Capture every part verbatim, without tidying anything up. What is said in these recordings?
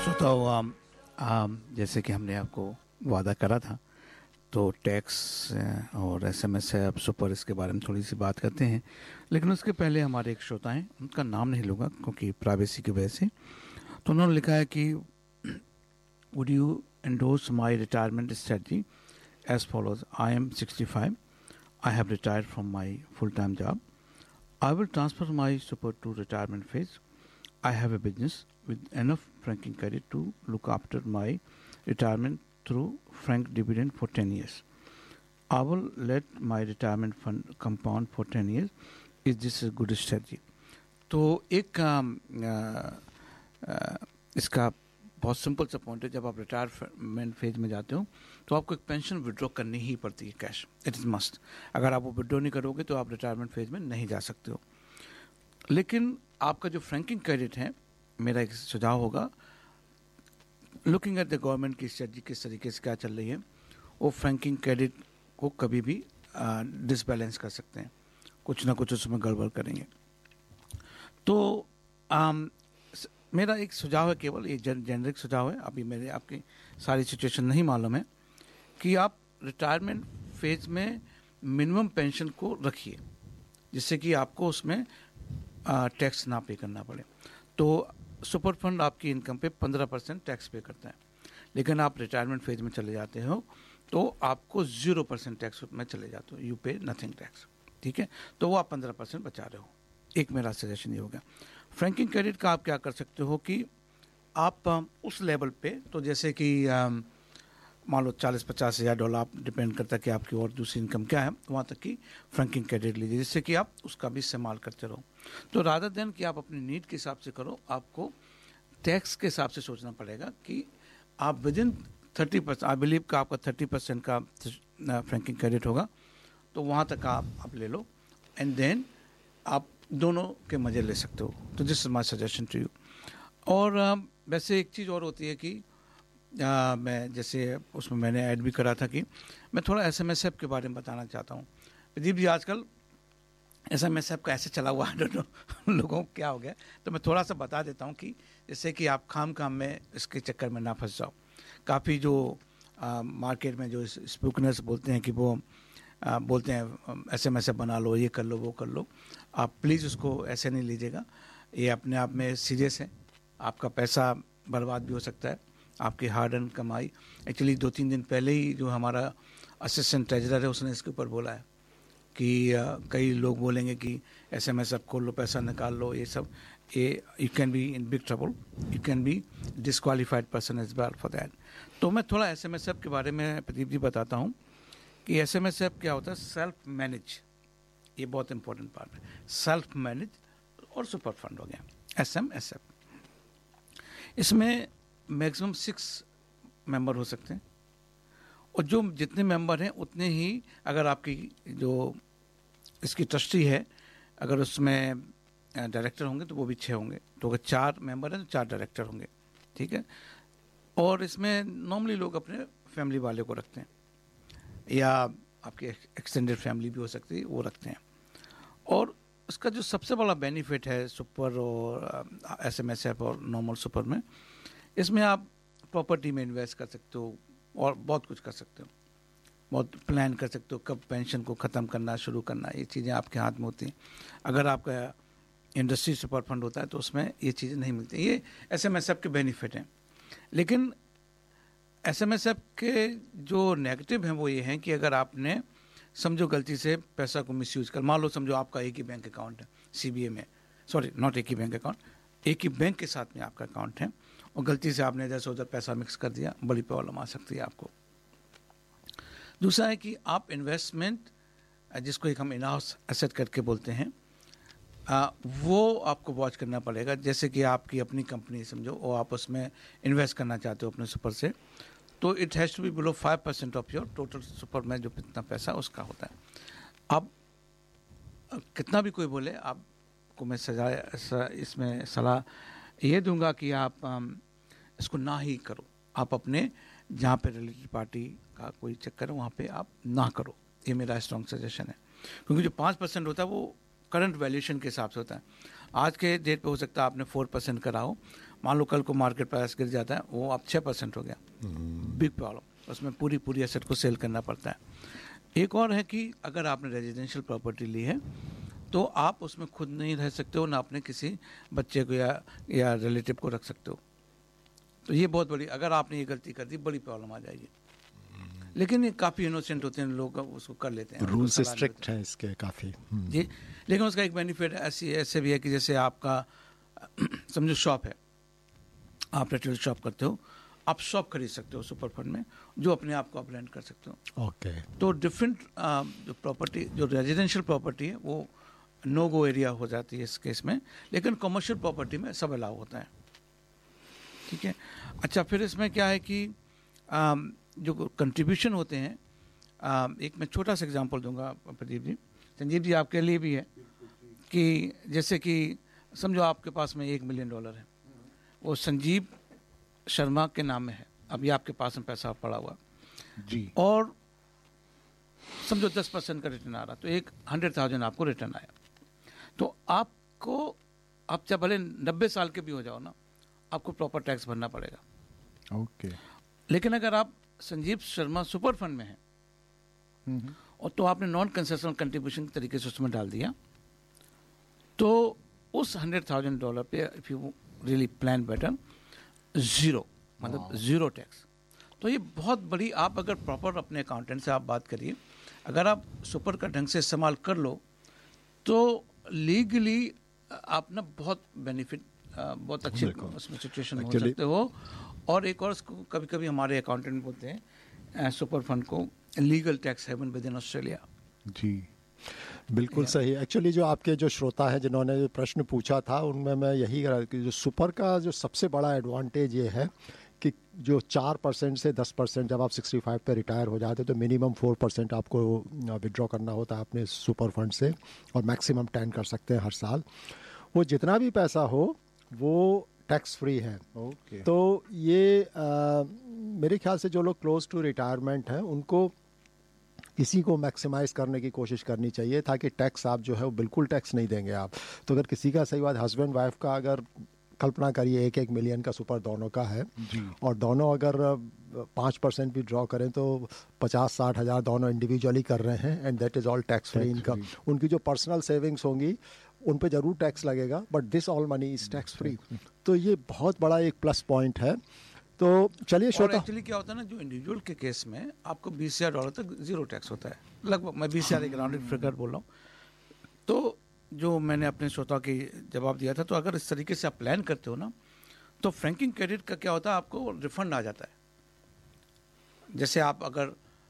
श्रोताओं, आम, आम, जैसे कि हमने आपको वादा करा था, तो टैक्स और एसएमएस है अब सुपर, इसके बारे में थोड़ी सी बात करते हैं। लेकिन उसके पहले हमारे एक श्रोता हैं, उनका नाम नहीं लूँगा क्योंकि प्राइवेसी की वजह से। तो उन्होंने लिखा है कि would you endorse my retirement strategy as follows. I am sixty five, I have retired from my full time job. I will transfer my super to retirement phase. I have a business with enough franking credit to look after my retirement through frank dividend for ten years. I will let my retirement fund compound for ten years. Is this a good strategy? तो एक um, uh, uh, इसका बहुत simple सा point है। जब आप retirement phase में जाते हो तो आपको एक पेंशन विड्रॉ करनी ही पड़ती है, कैश, इट इज़ मस्ट। अगर आप वो विड्रॉ नहीं करोगे तो आप रिटायरमेंट फेज में नहीं जा सकते हो। लेकिन आपका जो फ्रैंकिंग क्रेडिट है, मेरा एक सुझाव होगा, लुकिंग एट द गवर्नमेंट की स्ट्रेटजी किस तरीके से क्या चल रही है, वो फ्रैंकिंग क्रेडिट को कभी भी डिसबैलेंस कर सकते हैं, कुछ ना कुछ उसमें गड़बड़ करेंगे। तो आम, स, मेरा एक सुझाव है, केवल ये जन, जेनरिक सुझाव है, अभी मेरे आपकी सारी सिचुएशन नहीं मालूम है, कि आप रिटायरमेंट फेज में मिनिमम पेंशन को रखिए जिससे कि आपको उसमें टैक्स ना पे करना पड़े। तो सुपर फंड आपकी इनकम पे पंद्रह परसेंट टैक्स पे करता है, लेकिन आप रिटायरमेंट फेज में चले जाते हो तो आपको जीरो परसेंट टैक्स में चले जाते हो, यू पे नथिंग टैक्स, ठीक है। तो वो आप पंद्रह परसेंट बचा रहे हो। एक मेरा सजेशन ये होगा। फ्रैंकिंग क्रेडिट का आप क्या कर सकते हो कि आप उस लेवल पे, तो जैसे कि मान लो चालीस पचास हज़ार डॉलर, आप डिपेंड करता है कि आपकी और दूसरी इनकम क्या है, वहाँ तक की फ्रैंकिंग क्रेडिट लीजिए जिससे कि आप उसका भी इस्तेमाल करते रहो। तो रादर देन कि आप अपनी नीड के हिसाब से करो, आपको टैक्स के हिसाब से सोचना पड़ेगा कि आप with in thirty percent, I believe का आपका थर्टी परसेंट का फ्रैंकिंग क्रेडिट होगा, तो वहाँ तक आप, आप ले लो, एंड देन आप दोनों के मज़े ले सकते हो। तो this is my suggestion to you. और वैसे एक चीज़ और होती है कि आ, मैं जैसे उसमें मैंने ऐड भी करा था कि मैं थोड़ा एस एम एस ऐप के बारे में बताना चाहता हूँ। प्रदीप जी, आजकल एस एम एस ऐप का ऐसे चला हुआ, आई डोंट नो लोगों को क्या हो गया, तो मैं थोड़ा सा बता देता हूँ कि जैसे कि आप खाम खाम में इसके चक्कर में ना फंस जाओ। काफ़ी जो आ, मार्केट में जो स्पूकनर्स बोलते हैं कि वो आ, बोलते हैं एस एम एस ऐप बना लो, ये कर लो, वो कर लो, आप प्लीज़ उसको ऐसे नहीं लीजिएगा। ये अपने आप में सीरियस है, आपका पैसा बर्बाद भी हो सकता है, आपकी हार्ड एंड कमाई। एक्चुअली दो तीन दिन पहले ही जो हमारा असिस्टेंट ट्रेजरर है उसने इसके ऊपर बोला है कि आ, कई लोग बोलेंगे कि एस एम एस ऐप खोल लो, पैसा निकाल लो, ये सब, ये you can be in big trouble, you can be disqualified person as well for that. तो मैं थोड़ा एस एम एस ऐप के बारे में प्रदीप जी बताता हूँ कि एस एम एस ऐप क्या होता है। सेल्फ मैनेज, ये बहुत इंपॉर्टेंट पार्ट है, सेल्फ मैनेज और सुपर फंड हो गया एस एम एस ऐप। इसमें मैक्सिमम सिक्स मेंबर हो सकते हैं, और जो जितने मेंबर हैं उतने ही, अगर आपकी जो इसकी ट्रस्टी है, अगर उसमें डायरेक्टर होंगे तो वो भी छः होंगे, तो अगर चार मेंबर हैं तो चार डायरेक्टर होंगे, ठीक है। और इसमें नॉर्मली लोग अपने फैमिली वाले को रखते हैं, या आपकी एक्सटेंडेड फैमिली भी हो सकती है, वो रखते हैं। और इसका जो सबसे बड़ा बेनिफिट है सुपर और एस एम एस ऐप और नॉर्मल सुपर में, इसमें आप प्रॉपर्टी में इन्वेस्ट कर सकते हो और बहुत कुछ कर सकते हो, बहुत प्लान कर सकते हो, कब पेंशन को ख़त्म करना, शुरू करना, ये चीज़ें आपके हाथ में होती हैं। अगर आपका इंडस्ट्री सुपर फंड होता है तो उसमें ये चीज़ें नहीं मिलती। ये एस एम एस ऐप के बेनिफिट हैं। लेकिन एस एम एस ऐप के जो नेगेटिव हैं वो ये हैं कि अगर आपने समझो गलती से पैसा को मिसयूज कर, मान लो समझो आपका एक ही बैंक अकाउंट है सी बी ए में, सॉरी नॉट एक ही बैंक अकाउंट, एक ही बैंक के साथ में आपका अकाउंट है, और गलती से आपने इधर से उधर पैसा मिक्स कर दिया, बड़ी प्रॉब्लम आ सकती है आपको। दूसरा है कि आप इन्वेस्टमेंट, जिसको एक हम इन हाउस एसेट करके बोलते हैं, आ, वो आपको वॉच करना पड़ेगा। जैसे कि आपकी अपनी कंपनी समझो और आप उसमें इन्वेस्ट करना चाहते हो अपने सुपर से, तो it has to be below five percent of your total super में जो कितना पैसा उसका होता है। अब कितना भी कोई बोले, आपको मैं सजा इसमें सलाह ये दूंगा कि आप आम, इसको ना ही करो। आप अपने जहाँ पे रिलेटेड पार्टी का कोई चक्कर है वहाँ पे आप ना करो, ये मेरा स्ट्रॉन्ग सजेशन है। क्योंकि जो पाँच परसेंट होता है वो करंट वैल्यूएशन के हिसाब से होता है। आज के डेट पे हो सकता है आपने फोर परसेंट करा हो, मान लो कल को मार्केट प्राइस गिर जाता है, वो अब छः परसेंट हो गया, बिग प्रॉब्लम। उसमें पूरी पूरी एसेट को सेल करना पड़ता है। एक और है कि अगर आपने रेजिडेंशियल प्रॉपर्टी ली है तो आप उसमें खुद नहीं रह सकते हो, ना अपने किसी बच्चे को या या रिलेटिव को रख सकते हो। तो ये बहुत बड़ी, अगर आपने ये गलती कर दी बड़ी प्रॉब्लम आ जाएगी। लेकिन ये काफ़ी इनोसेंट होते हैं लोग, उसको कर लेते हैं। रूल्स स्ट्रिक्ट हैं इसके काफ़ी जी। लेकिन उसका एक बेनिफिट ऐसी ऐसे भी है कि जैसे आपका समझो शॉप है, आप रिटेल शॉप करते हो, आप शॉप खरीद सकते हो सुपर फंड में, जो अपने आप को आप रेंट कर सकते हो। Okay okay. तो डिफरेंट जो प्रॉपर्टी, जो रेजिडेंशियल प्रॉपर्टी है वो नो गो एरिया हो जाती है इस केस में, लेकिन कमर्शियल प्रॉपर्टी में सब अलाउ होता है। ठीक है। अच्छा, फिर इसमें क्या है कि आ, जो कंट्रीब्यूशन होते हैं, आ, एक मैं छोटा सा एग्जांपल दूंगा प्रदीप जी, संजीव जी आपके लिए भी है, कि जैसे कि समझो आपके पास में एक मिलियन डॉलर है, वो संजीव शर्मा के नाम में है, अभी आपके पास में पैसा पड़ा हुआ जी, और समझो दस परसेंट का रिटर्न आ रहा, तो एक हंड्रेड थाउजेंड आपको रिटर्न आया, तो आपको, आप चाहे भले नब्बे साल के भी हो जाओ ना, आपको प्रॉपर टैक्स भरना पड़ेगा। ओके। लेकिन अगर आप संजीव शर्मा सुपर फंड में हैं और तो आपने नॉन कंसेशनल कंट्रीब्यूशन के तरीके से उसमें डाल दिया, तो उस हंड्रेड थाउजेंड डॉलर पे if you really plan better, zero, मतलब जीरो टैक्स। तो ये बहुत बड़ी, आप अगर प्रॉपर अपने अकाउंटेंट से आप बात करिए, अगर आप सुपर का ढंग से इस्तेमाल कर लो तो लीगली आप ना बहुत बेनिफिट, बहुत अच्छे उसमें सिचुएशन हो सकते हो। और एक और कभी कभी हमारे अकाउंटेंट बोलते हैं सुपर फंड को legal tax heaven with in Australia. जी, बिल्कुल सही। एक्चुअली जो आपके जो श्रोता हैं जिन्होंने जो प्रश्न पूछा था, उनमें मैं यही कह रहा कि जो सुपर का जो सबसे बड़ा एडवांटेज ये है कि जो चार परसेंट से दस परसेंट जब आप सिक्सटी फाइव पे रिटायर हो जाते तो मिनिमम फोर परसेंट आपको विड्रॉ करना होता है अपने सुपर फंड से, और मैक्सिमम टेन कर सकते हैं हर साल। वो जितना भी पैसा हो वो टैक्स फ्री है। ओके। तो ये आ, मेरे ख्याल से जो लोग क्लोज टू रिटायरमेंट हैं उनको इसी को मैक्सिमाइज करने की कोशिश करनी चाहिए, ताकि टैक्स आप जो है वो बिल्कुल टैक्स नहीं देंगे आप। तो अगर किसी का, सही बात, हस्बैंड वाइफ का, अगर कल्पना करिए एक एक मिलियन का सुपर दोनों का है जी, और दोनों अगर पाँच परसेंट भी ड्रॉ करें तो पचास साठ हज़ार दोनों इंडिविजुअली कर रहे हैं, and that is all tax free income. उनकी जो पर्सनल सेविंग्स होंगी उन पे ज़रूर टैक्स लगेगा, but this all money is tax free. तो ये बहुत बड़ा एक प्लस पॉइंट है। तो चलिए श्रोता, एक्चुअली क्या होता है ना, जो इंडिविजुअल के केस में आपको बीस हजार डॉलर तक जीरो टैक्स होता है लगभग, मैं बीस हजार एक राउंडेड फिगर बोल रहा हूँ। तो जो मैंने अपने श्रोता की जवाब दिया था, तो अगर इस तरीके से आप प्लान करते हो ना, तो फ्रैंकिंग क्रेडिट का क्या होता है, आपको रिफंड आ जाता है। जैसे आप अगर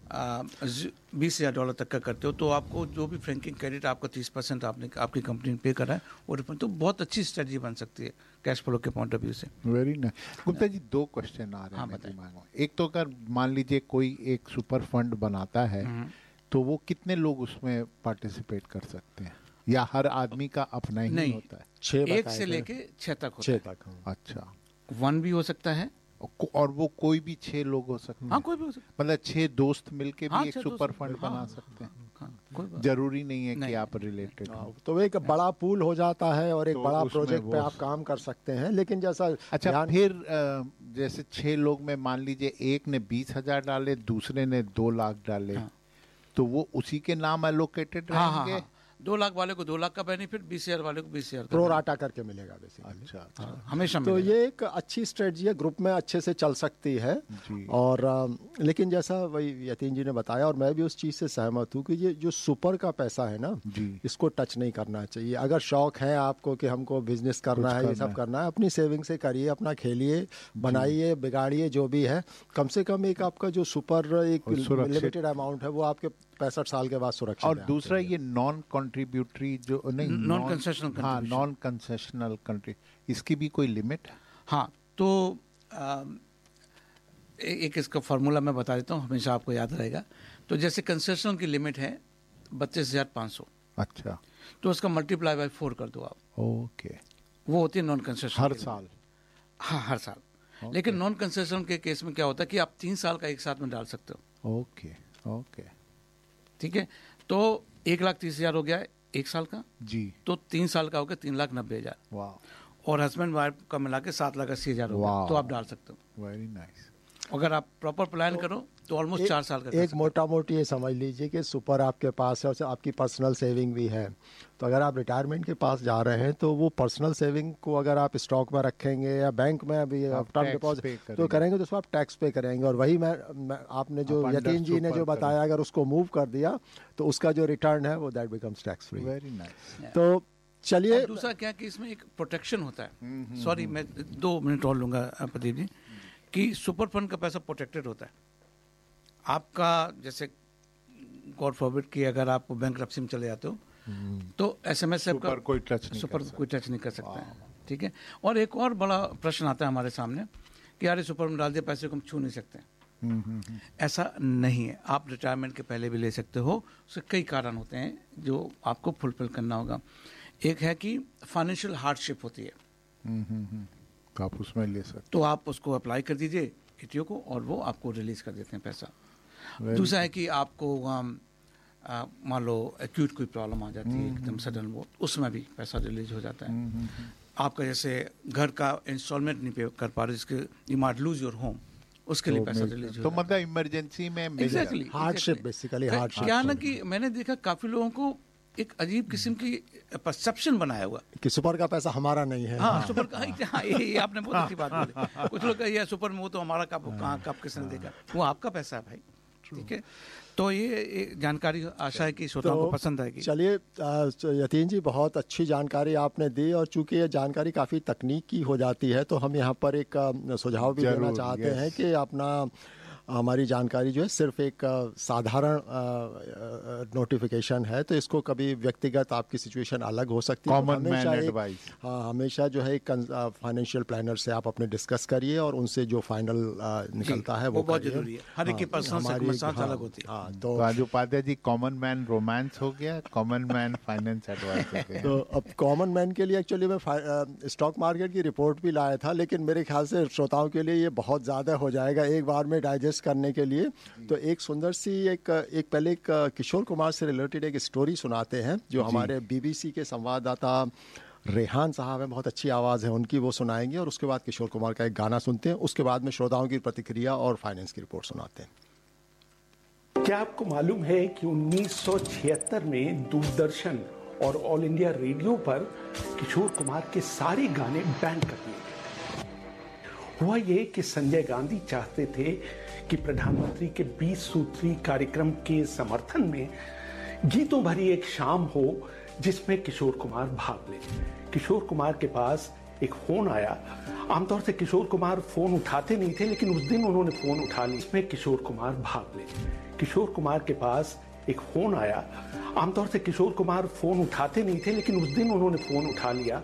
बीस हजार डॉलर तक का करते हो तो आपको जो भी फ्रैंकिंग क्रेडिट आपको तीस परसेंट आपने आपकी कंपनी ने पे करा है वो रिफंड, तो बहुत अच्छी स्ट्रेटजी बन सकती है कैश फ्लो के पॉइंट ऑफ व्यू से। Very nice. गुप्ता जी, दो क्वेश्चन आ रहे हाँ, हैं बताइए। दिमाग में। एक तो अगर मान लीजिए कोई एक सुपर फंड बनाता है तो वो कितने लोग उसमें पार्टिसिपेट कर सकते हैं, या हर आदमी का अपना ही नहीं, होता है? छः एक से लेके छः तक होता छः है। तक हाँ। अच्छा, वन भी हो सकता है, और वो कोई भी छह लोग हो सकते हैं? हाँ कोई भी हो सकता मतलब छह दोस्त मिलके भी हाँ, एक छह सुपर दोस्त, फंड हाँ, बना हाँ, सकते हैं? है, हाँ, कोई बात जरूरी नहीं है कि नहीं। आप रिलेटेड हो। तो एक बड़ा पूल हो जाता है और एक तो बड़ा उसमें प्रोजेक्ट पे वो- आप काम कर सकते हैं। लेकिन जैसा अच्छा, ध्यान- फिर अ, जैसे छह लोग में मान लीजिए एक ने बीस हजार डाले, दूसरे ने दो लाख डाले, हाँ। तो वो उसी के नाम एलोकेटेड हाँ हाँ रहेंगे? हाँ, दो लाख वाले को दो लाख का बेनिफिट, बीस हजार वाले को बीस हजार का प्रो benefit। राटा करके मिलेगा बेसिकली। अच्छा अच्छा। हाँ, हमेशा तो मिलेगा। ये एक अच्छी स्ट्रेटजी है, ग्रुप में अच्छे से चल सकती है। जी। और अ, लेकिन जैसा वही यतीन जी ने बताया, और मैं भी उस चीज़ से सहमत हूँ कि ये जो सुपर का पैसा है ना, जी। इसको टच नहीं करना चाहिए। अगर शौक है आपको कि हमको बिजनेस करना कुछ है, ये करना सब है। करना है, अपनी सेविंग से करिए, अपना खेलिए, बनाइए, बिगाड़िए, जो भी है। कम से कम एक आपका जो सुपर एक और सुरक्षित। लिमिटेड अमाउंट है वो आपके पैंसठ साल के बाद सुरक्षित और है दूसरा आपके लिए। ये नॉन कंट्रीब्यूटरी जो नहीं, नॉन कंसेशनल हाँ, contribution। नॉन कंसेशनल कंट्री, इसकी भी कोई लिमिट है? हाँ, तो आ, ए, एक इसका फार्मूला मैं बता देता हूँ, हमेशा आपको याद रहेगा। तो जैसे कंसेशनल की लिमिट है बत्तीस हजार पाँच सौ, अच्छा, तो उसका मल्टीप्लाई बाय फोर कर दो आप, ओके। वो होती है नॉन कंसेशनल हर साल? हाँ, हर साल। लेकिन नॉन कंसेशनल के केस में क्या होता है कि आप तीन साल का एक साथ में डाल सकते हो। Okay okay. ठीक है, तो एक लाख तीस हजार हो गया, एक साल का जी, तो तीन साल का हो गया तीन लाख नब्बे हजार, वाह, और हस्बैंड वाइफ का मिला के सात लाख अस्सी हजार हो गया, वाह। तो आप डाल सकते हो। Very nice. अगर आप प्रॉपर प्लान करो तो ऑलमोस्ट चार साल का कर एक सकते हो। मोटा मोटी ये समझ लीजिए कि सुपर आपके पास है और आपकी पर्सनल सेविंग भी है, तो अगर आप रिटायरमेंट के पास जा रहे हैं तो वो पर्सनल सेविंग को अगर आप स्टॉक में रखेंगे या बैंक में अभी आप टर्म tax डिपॉजिट pay तो करेंगे। करेंगे तो उसमें आप टैक्स पे करेंगे। और वही मैं, मैं आपने जो आप यतीन जी ने under जो super बताया, अगर उसको मूव कर दिया तो उसका जो रिटर्न है वो that becomes tax free. Very nice. तो चलिए, और दूसरा क्या कि इसमें एक प्रोटेक्शन होता है। सॉरी, मैं दो मिनट और लूंगा प्रदीप जी, कि सुपर फंड का पैसा प्रोटेक्टेड होता है आपका। जैसे गॉड फॉरबिड कि अगर आप बैंकरप्सी में चले जाते हो तो एसएमएस से आपका सुपर कोई टच नहीं सुपर कर सकता। कोई टच नहीं कर सकता है, ठीक है। और एक और बड़ा प्रश्न आता है हमारे सामने कि यार सुपर में डाल दिया पैसे को हम छू नहीं सकते। हम्म, हम्म, हम्म। ऐसा नहीं है, आप रिटायरमेंट के पहले भी ले सकते हो। उसके कई कारण होते हैं जो आपको फुलफिल करना होगा। एक है कि फाइनेंशियल हार्डशिप होती है, हम्म, हम्म, हम्म। तो आप उसमें ले सकते तो आप उसको अप्लाई कर दीजिए एटीओ को और वो आपको रिलीज कर देते हैं पैसा। Very दूसरा है कि आपको अम, आ, मान लो एक्यूट कोई प्रॉब्लम आ जाती है एकदम सडन, वो उसमें भी पैसा रिलीज हो जाता है। आपका जैसे घर का इंस्टॉलमेंट नहीं पे कर पा रहे, जिसके you might lose your home, उसके लिए तो पैसा मिल- रिलीज हो तो जाता मतलब इमरजेंसी में है। मिल एग्जैक्टली, जाता हार्डशिप बेसिकली क्या हार्डशिप ना कि मैंने देखा काफी लोगों को एक अजीब किस्म की परसेप्शन बनाया हुआ। कि सुपर का पैसा हमारा नहीं है। हाँ, सुपर का, हाँ, ये, ये आपने बहुत अच्छी बात बोली। कुछ लोग कहे, ये सुपर में वो तो हमारा कब कहाँ कब किसने देखा, वो आपका पैसा है भाई, ठीक है। तो ये ये जानकारी आशा है कि श्रोताओं को पसंद आएगी। चलिए अ, यतीन जी, बहुत अच्छी जानकारी आपने दी, और चूंकि ये जानकारी काफ़ी तकनीकी हो जाती है तो हम यहाँ पर एक अ, सुझाव भी देना जरूर, चाहते yes. हैं कि अपना हमारी जानकारी जो है सिर्फ एक अ, साधारण नोटिफिकेशन है, तो इसको कभी व्यक्तिगत आपकी सिचुएशन अलग हो सकती है। तो Common man हमेशा एक- advice. हाँ, हमेशा जो है एक फाइनेंशियल प्लानर से आप अपने डिस्कस करिए और उनसे जो फाइनल निकलता है वो वो बहुत करिए। जरूरी है। हर एक की हाँ, पर्सनल हमारी- सर्कमस्टेंस हाँ, अलग होती है। हाँ, तो तो आज Upadhyay ji common man romance हो गया, कॉमन मैन फाइनेंस एडवाइस हो गया। तो अब कॉमन मैन के लिए एक्चुअली मैं स्टॉक मार्केट की रिपोर्ट भी लाया था, लेकिन मेरे ख्याल से श्रोताओं के लिए ये बहुत ज़्यादा हो जाएगा एक बार में डाइजेस्ट करने के लिए। तो एक सुंदर सी एक एक पहले एक किशोर कुमार से रिलेटेड एक स्टोरी सुनाते हैं जो हमारे बीबीसी के संवाददाता रेहान साहब हैं, बहुत अच्छी आवाज़ है उनकी, वो सुनाएंगे। और उसके बाद किशोर कुमार का एक गाना सुनते हैं, उसके बाद में श्रोताओं की प्रतिक्रिया और फाइनेंस की रिपोर्ट सुनाते हैं। क्या आपको मालूम है कि उन्नीस सौ छिहत्तर में दूरदर्शन और ऑल इंडिया रेडियो पर किशोर कुमार के सारे गाने बैन कर दिए गए। हुआ ये कि संजय गांधी चाहते थे कि प्रधानमंत्री के बीस सूत्री कार्यक्रम के समर्थन में गीतों भरी एक शाम हो जिसमें किशोर कुमार भाग ले। किशोर कुमार के पास एक फोन आया। आमतौर से किशोर कुमार फोन उठाते नहीं थे, लेकिन उस दिन उन्होंने फोन उठा लिया। इसमें किशोर कुमार भाग ले। किशोर कुमार के पास एक फोन आया। आमतौर से किशोर कुमार फोन उठाते नहीं थे, लेकिन उस दिन उन्होंने फोन उठा लिया